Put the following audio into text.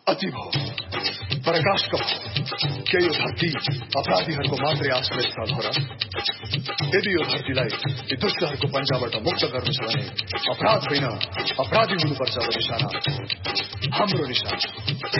अति भयो, पराकाष्ठ भयो। के यो धरती अपराधीहरूको मात्रै आश्रय स्थल हो र? यदि यो धरतीलाई यी दुष्टहरूको पन्जाबाट मुक्त गर्नु छ भने अपराध होइन, अपराधी हुनुपर्छ अब निशाना, हाम्रो निशाना।